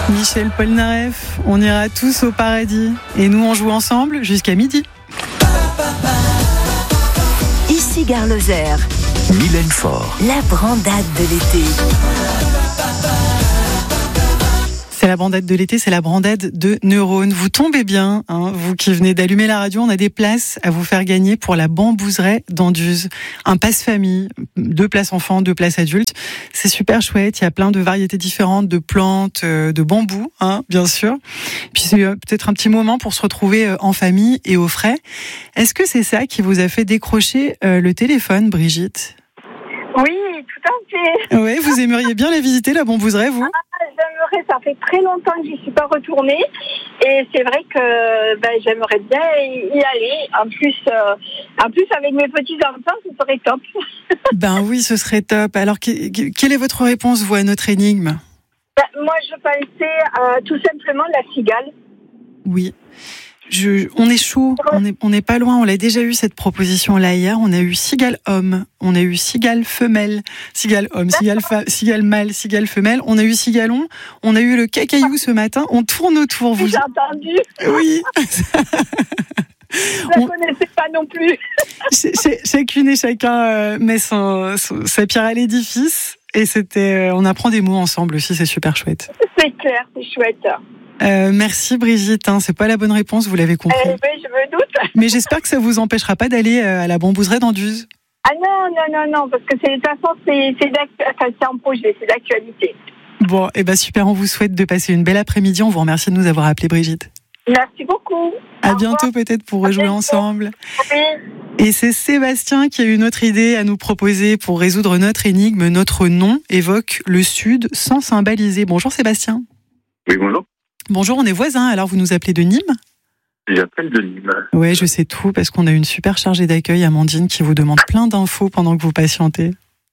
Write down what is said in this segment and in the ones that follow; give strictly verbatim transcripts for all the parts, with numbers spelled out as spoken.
Michel Polnareff, on ira tous au paradis. Et nous, on joue ensemble jusqu'à midi. Ici Gare Lozère. Mylène Faure. La brandade de l'été. C'est la brandade de l'été, c'est la brandade de Neurones. Vous tombez bien, hein, vous qui venez d'allumer la radio, on a des places à vous faire gagner pour la Bambouseraie d'Anduze. Un passe-famille, deux places enfants, deux places adultes. C'est super chouette, il y a plein de variétés différentes de plantes, de bambou, hein, bien sûr. Puis c'est peut-être un petit moment pour se retrouver en famille et au frais. Est-ce que c'est ça qui vous a fait décrocher le téléphone, Brigitte ? Oui, tout à fait. Oui, vous aimeriez bien la visiter, la Bambouseraie, vous ? J'aimerais, ça fait très longtemps que j'y suis pas retournée et c'est vrai que ben, j'aimerais bien y aller. En plus, euh, en plus avec mes petits enfants, ce serait top. Ben oui, ce serait top. Alors, que, que, quelle est votre réponse, vous, à notre énigme ? Ben, moi, je pensais euh, tout simplement la cigale. Oui. Je, on est chaud, on est, on n'est pas loin. On l'a déjà eu cette proposition-là hier. On a eu cigale homme, on a eu cigale femelle, cigale homme, cigale, fa, cigale mâle, cigale femelle. On a eu cigalon, on a eu le cacaillou ce matin. On tourne autour. Vous. J'ai entendu. Oui. Je la on... connaissais pas non plus. Chacune et chacun euh, met son, son, sa pierre à l'édifice. Et c'était, euh, on apprend des mots ensemble aussi. C'est super chouette. C'est clair, c'est chouette. Euh, merci Brigitte, hein, c'est pas la bonne réponse, vous l'avez compris. Eh ben, je me doute. Mais j'espère que ça vous empêchera pas d'aller à la Bambouseraie d'Anduze. Ah non, non, non, non, parce que c'est, de toute façon, c'est, c'est, enfin, c'est un projet, c'est d'actualité. Bon, et eh ben super, on vous souhaite de passer une belle après-midi, on vous remercie de nous avoir appelé Brigitte. Merci beaucoup. À Au bientôt revoir. Peut-être pour rejouer ensemble. Oui. Et c'est Sébastien qui a une autre idée à nous proposer pour résoudre notre énigme. Notre nom évoque le Sud sans symboliser. Bonjour Sébastien. Oui, bonjour. Bonjour, on est voisins, alors vous nous appelez de Nîmes ? J'appelle de Nîmes. Oui, je sais tout, parce qu'on a une super chargée d'accueil, Amandine, qui vous demande plein d'infos pendant que vous patientez.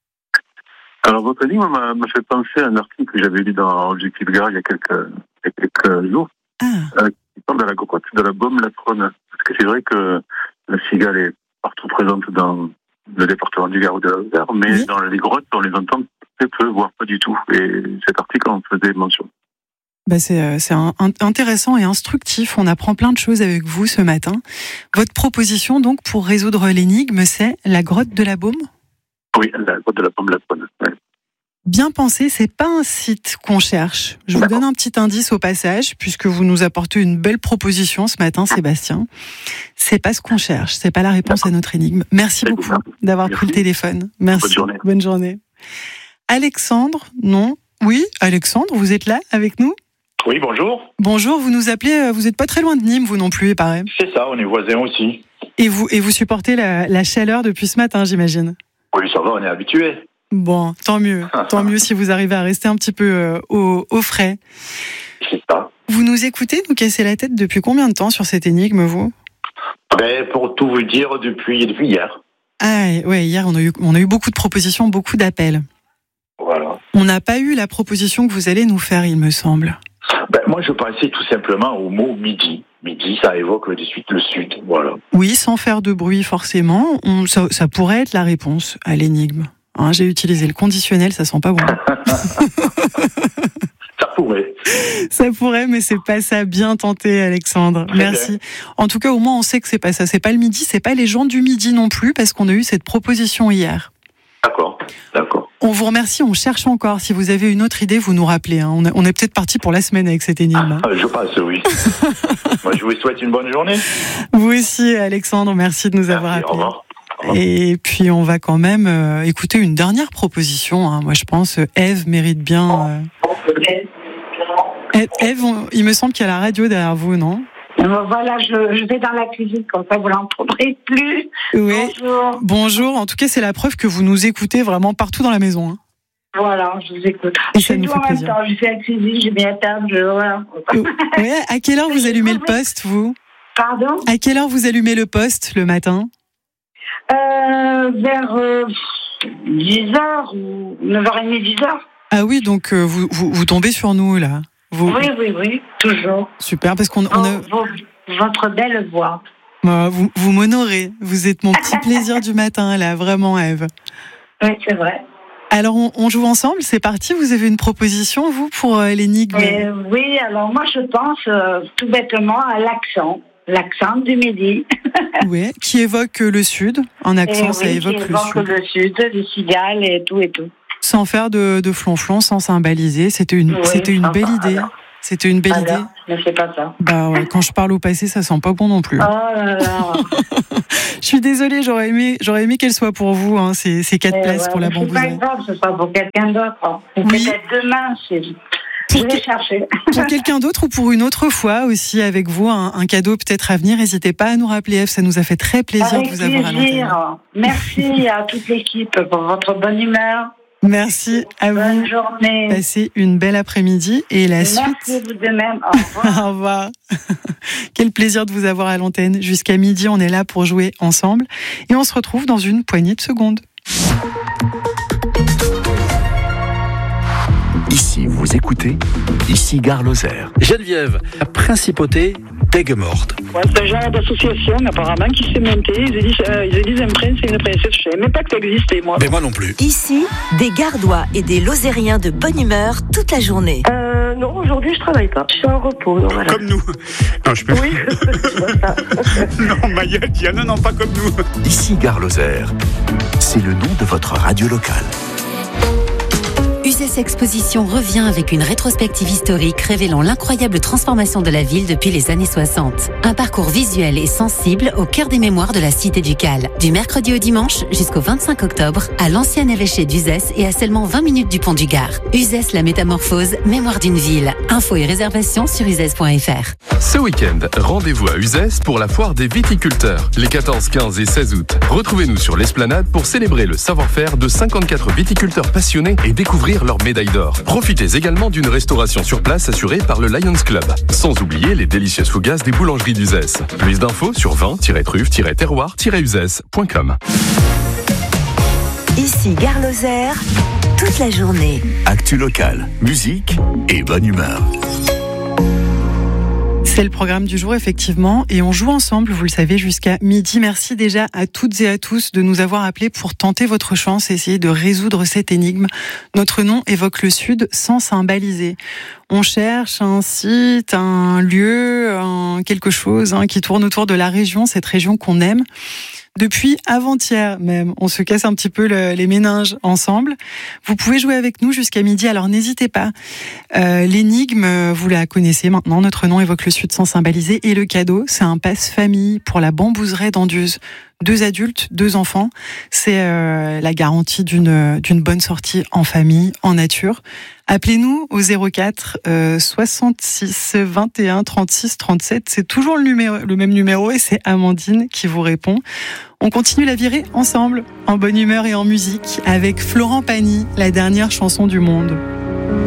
Alors, votre énigme m'a, m'a fait penser à un article que j'avais lu dans Objectif Gare il y a quelques, il y a quelques jours, ah. euh, qui parle de la cocotte de la baume latrone. Parce que c'est vrai que la cigale est partout présente dans le département du Gard ou de la Lozère, mais oui. Dans les grottes, on les entend très peu, voire pas du tout. Et cet article en faisait mention. Bah c'est, c'est un, un, intéressant et instructif. On apprend plein de choses avec vous ce matin. Votre proposition, donc, pour résoudre l'énigme, c'est la grotte de la Baume ? Oui, la grotte de la Baume latrone. Ouais. Bien pensé, c'est pas un site qu'on cherche. Je D'accord. vous donne un petit indice au passage, puisque vous nous apportez une belle proposition ce matin, Sébastien. C'est pas ce qu'on cherche, c'est pas la réponse D'accord. à notre énigme. Merci beaucoup ça. d'avoir Merci. pris le téléphone. Merci. Bonne journée. Bonne journée. Alexandre, non ? Oui, Alexandre, vous êtes là avec nous ? Oui, bonjour. Bonjour, vous nous appelez, vous n'êtes pas très loin de Nîmes, vous non plus, il paraît. C'est ça, on est voisins aussi. Et vous, et vous supportez la, la chaleur depuis ce matin, j'imagine ? Oui, ça va, on est habitués. Bon, tant mieux, tant mieux si vous arrivez à rester un petit peu euh, au, au frais. C'est ça. Vous nous écoutez, nous casser la tête depuis combien de temps sur cette énigme, vous ? Ben, pour tout vous dire, depuis, depuis hier. Ah, ouais, hier, on a eu, on a eu beaucoup de propositions, beaucoup d'appels. Voilà. On n'a pas eu la proposition que vous allez nous faire, il me semble. Ben, moi, je pensais tout simplement au mot midi. Midi, ça évoque de suite le sud, voilà. Oui, sans faire de bruit forcément, on, ça, ça pourrait être la réponse à l'énigme. Hein, j'ai utilisé le conditionnel, ça sent pas bon. Ça pourrait. Ça pourrait, mais c'est pas ça. Bien tenté, Alexandre. Très Merci. Bien. En tout cas, au moins, on sait que c'est pas ça. C'est pas le midi, c'est pas les gens du midi non plus, parce qu'on a eu cette proposition hier. D'accord, d'accord. On vous remercie, on cherche encore. Si vous avez une autre idée, vous nous rappelez. Hein. On, a, on est peut-être parti pour la semaine avec cette énigme. Ah, je pense, oui. Moi, je vous souhaite une bonne journée. Vous aussi, Alexandre. Merci de nous Merci, avoir appelés. Au revoir. Et puis on va quand même euh, écouter une dernière proposition. Hein. Moi je pense Ève mérite bien. Euh... Ève, on... il me semble qu'il y a la radio derrière vous, non ? Voilà, je, je vais dans la cuisine, comme ça vous l'entendrez plus. Oui. Bonjour. Bonjour. En tout cas, c'est la preuve que vous nous écoutez vraiment partout dans la maison. Hein. Voilà, je vous écoute. Et ça nous fait plaisir. Temps, je fais la cuisine, j'ai mis la table, je... voilà. Oui. À quelle heure vous allumez le poste, vous ? Pardon ? À quelle heure vous allumez le poste le matin ? Euh, vers euh, dix heures ou neuf heures trente, dix heures. Ah oui, donc euh, vous, vous, vous tombez sur nous, là. Vous... Oui, oui, oui, toujours. Super, parce qu'on on a... Vos, votre belle voix. Bah, vous, vous m'honorez. Vous êtes mon petit plaisir du matin, là, vraiment, Ève. Oui, c'est vrai. Alors, on, on joue ensemble, c'est parti. Vous avez une proposition, vous, pour euh, l'énigme? euh, Oui, alors moi, je pense euh, tout bêtement à l'accent. L'accent du Midi. Oui, qui évoque le Sud. Un accent, et ça oui, évoque, qui le évoque Sud. le Sud, les cigales et tout et tout. Sans faire de, de flonflon, sans cymbaliser. C'était une, Oui, c'était une enfin, belle idée. alors. C'était une belle Alors, idée. ne fais pas ça. Bah ouais, quand je parle au passé, ça sent pas bon non plus. Oh là là. Je suis désolée, j'aurais aimé, j'aurais aimé qu'elle soit pour vous, hein, ces, ces quatre Eh places ouais, pour la c'est pas bambousette. grave, ce sera pour quelqu'un d'autre. Hein. Ou Oui. peut-être demain, c'est... Pour je vais que- chercher. Pour quelqu'un d'autre ou pour une autre fois aussi avec vous, un, un cadeau peut-être à venir, n'hésitez pas à nous rappeler, F, ça nous a fait très plaisir Avec de vous avoir à l'antenne. plaisir. Merci à toute l'équipe pour votre bonne humeur. Merci à Bonne vous. journée. Passez une belle après-midi et la Merci suite. vous de même. Au revoir. Au revoir. Quel plaisir de vous avoir à l'antenne. Jusqu'à midi, on est là pour jouer ensemble et on se retrouve dans une poignée de secondes. Ici, vous écoutez, ici Gare Lozère. Geneviève, la principauté d'Aigues-Mortes. Ouais, c'est un genre d'association apparemment qui s'est montée. Ils disent, euh, ils disent un prince et une princesse. Je savais même pas que ça existait, moi. Mais moi non plus. Ici, des Gardois et des Lozériens de bonne humeur toute la journée. Euh, non, aujourd'hui je travaille pas. Je suis en repos. Donc voilà. Comme nous. Non, je peux. Oui, c'est ça. Non, Maya dit, ah non, non, pas comme nous. Ici Gare Lozère. C'est le nom de votre radio locale. Uzès Exposition revient avec une rétrospective historique révélant l'incroyable transformation de la ville depuis les années soixante. Un parcours visuel et sensible au cœur des mémoires de la cité ducale. Du mercredi au dimanche jusqu'au vingt-cinq octobre à l'ancien évêché d'Uzès et à seulement vingt minutes du pont du Gard. Uzès la métamorphose, mémoire d'une ville. Infos et réservations sur uzès point f r. Ce week-end, rendez-vous à Uzès pour la foire des viticulteurs, les quatorze, quinze et seize août. Retrouvez-nous sur l'esplanade pour célébrer le savoir-faire de cinquante-quatre viticulteurs passionnés et découvrir leur médaille d'or. Profitez également d'une restauration sur place assurée par le Lions Club. Sans oublier les délicieuses fougasses des boulangeries d'Uzès. Plus d'infos sur vin tiret truffe tiret terroir tiret uzès point com. Ici Gare Lozère, toute la journée. Actu locale, musique et bonne humeur. C'est le programme du jour, effectivement, et on joue ensemble, vous le savez, jusqu'à midi. Merci déjà à toutes et à tous de nous avoir appelés pour tenter votre chance et essayer de résoudre cette énigme. Notre nom évoque le Sud sans symboliser. On cherche un site, un lieu, un quelque chose hein, qui tourne autour de la région, cette région qu'on aime. Depuis avant-hier même, on se casse un petit peu le, les méninges ensemble. Vous pouvez jouer avec nous jusqu'à midi, alors n'hésitez pas. Euh, l'énigme, vous la connaissez maintenant, notre nom évoque le Sud sans symboliser. Et le cadeau, c'est un passe-famille pour la bambouseraie d'Anduze. Deux adultes, deux enfants, c'est euh, la garantie d'une d'une bonne sortie en famille, en nature. Appelez-nous au zéro quatre euh, soixante-six vingt et un trente-six trente-sept. C'est toujours le, numéro, le même numéro et c'est Amandine qui vous répond. On continue la virée ensemble, en bonne humeur et en musique, avec Florent Pagny, la dernière chanson du monde.